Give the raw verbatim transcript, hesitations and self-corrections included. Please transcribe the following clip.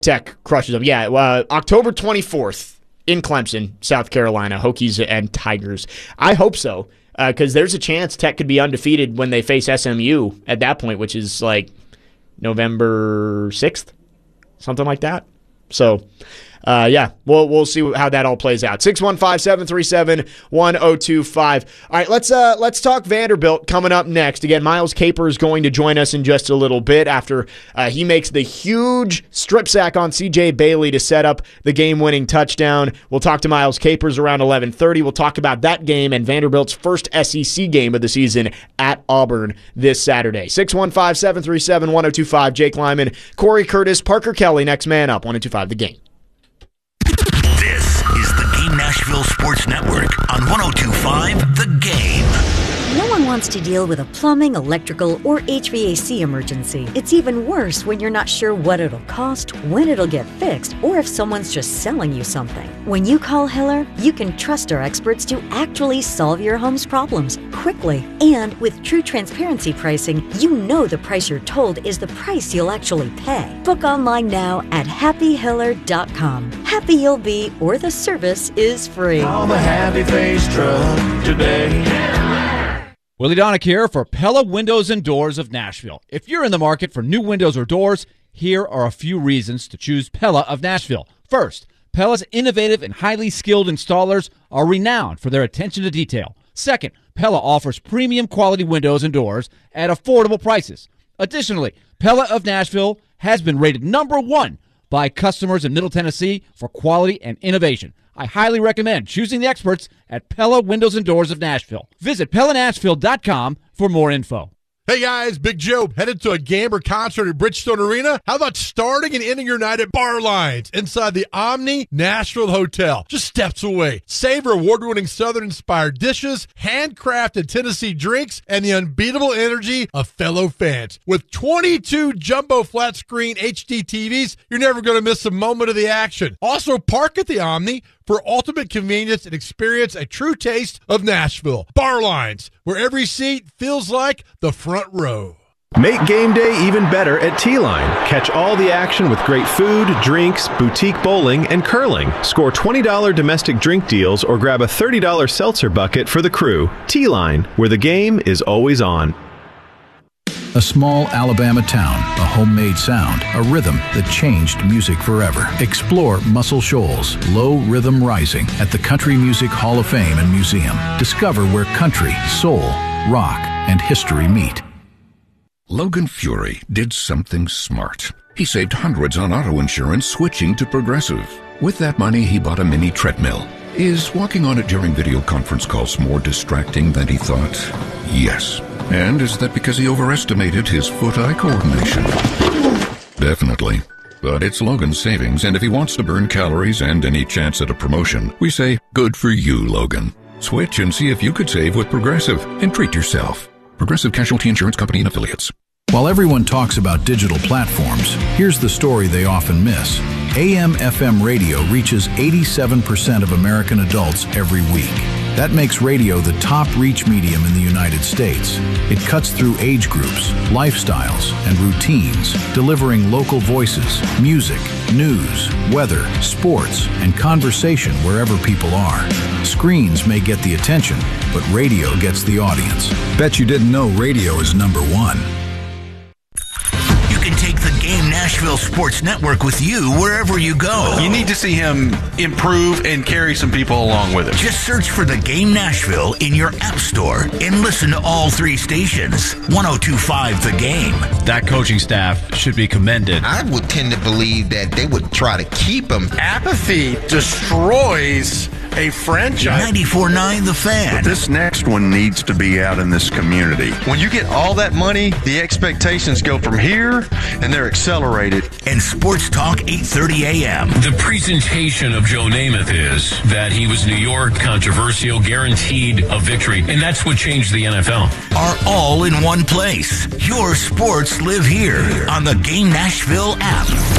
Tech crushes them. Yeah, uh, October twenty-fourth in Clemson, South Carolina, Hokies and Tigers. I hope so, because uh, there's a chance Tech could be undefeated when they face S M U at that point, which is like November sixth, something like that. So, uh, yeah, we'll we'll see how that all plays out. six one five, seven three seven, one oh two five. All right, let's uh, let's talk Vanderbilt coming up next. Again, Miles Caper is going to join us in just a little bit after uh, he makes the huge strip sack on C J Bailey to set up the game-winning touchdown. We'll talk to Miles Capers around eleven thirty. We'll talk about that game and Vanderbilt's first S E C game of the season at Auburn this Saturday. six one five, seven three seven, one oh two five. Jake Lyman, Corey Curtis, Parker Kelly, next man up. one oh two five The Game. This is the Game Nashville Sports Network on one oh two point five The Game. No one wants to deal with a plumbing, electrical, or H V A C emergency. It's even worse when you're not sure what it'll cost, when it'll get fixed, or if someone's just selling you something. When you call Hiller, you can trust our experts to actually solve your home's problems quickly. And with true transparency pricing, you know the price you're told is the price you'll actually pay. Book online now at happy hiller dot com. Happy you'll be, or the service is free. Call the Happy Face Truck today. Willie Donick here for Pella Windows and Doors of Nashville. If you're in the market for new windows or doors, here are a few reasons to choose Pella of Nashville. First, Pella's innovative and highly skilled installers are renowned for their attention to detail. Second, Pella offers premium quality windows and doors at affordable prices. Additionally, Pella of Nashville has been rated number one by customers in Middle Tennessee for quality and innovation. I highly recommend choosing the experts at Pella Windows and Doors of Nashville. Visit Pella Nashville dot com for more info. Hey guys, Big Joe, headed to a game or concert at Bridgestone Arena? How about starting and ending your night at Bar Lines inside the Omni Nashville Hotel, just steps away? Savor award-winning Southern-inspired dishes, handcrafted Tennessee drinks, and the unbeatable energy of fellow fans. With twenty-two jumbo flat-screen H D T Vs, you're never going to miss a moment of the action. Also, park at the Omni for ultimate convenience and experience a true taste of Nashville. Bar Lines, where every seat feels like the front row. Make game day even better at T-Line. Catch all the action with great food, drinks, boutique bowling, and curling. Score twenty dollars domestic drink deals or grab a thirty dollars seltzer bucket for the crew. T-Line, where the game is always on. A small Alabama town, a homemade sound, a rhythm that changed music forever. Explore Muscle Shoals, Low Rhythm Rising at the Country Music Hall of Fame and Museum. Discover where country, soul, rock, and history meet. Logan Fury did something smart. He saved hundreds on auto insurance switching to Progressive. With that money, he bought a mini treadmill. Is walking on it during video conference calls more distracting than he thought? Yes. And is that because he overestimated his foot-eye coordination? Definitely. But it's Logan's savings, and if he wants to burn calories and any chance at a promotion, we say, good for you, Logan. Switch and see if you could save with Progressive and treat yourself. Progressive Casualty Insurance Company and Affiliates. While everyone talks about digital platforms, here's the story they often miss. A M F M radio reaches eighty-seven percent of American adults every week. That makes radio the top reach medium in the United States. It cuts through age groups, lifestyles, and routines, delivering local voices, music, news, weather, sports, and conversation wherever people are. Screens may get the attention, but radio gets the audience. Bet you didn't know radio is number one. You can take the Game Nashville Sports Network with you wherever you go. You need to see him improve and carry some people along with him. Just search for the Game Nashville in your app store and listen to all three stations. one oh two point five The Game. That coaching staff should be commended. I would tend to believe that they would try to keep him. Apathy destroys a franchise. ninety-four point nine The Fan. But this next one needs to be out in this community. When you get all that money, the expectations go from here, and they're accelerated. And Sports Talk eight thirty a.m. The presentation of Joe Namath is that he was New York, controversial, guaranteed a victory, and that's what changed the N F L. Are all in one place. Your sports live here on the Game Nashville app.